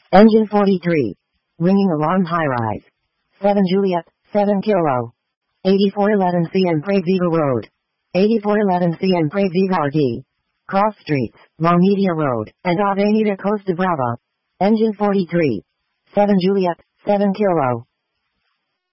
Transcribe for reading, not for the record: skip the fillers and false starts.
Engine 43. Ringing alarm high rise. 7 Juliet, 7 Kilo. 8411 CM Prague Viva Road. 8411 CM Prague Viva RD. Cross streets, Long Media Road, and Avenida Costa Brava. Engine 43. 7 Juliet, 7 Kilo.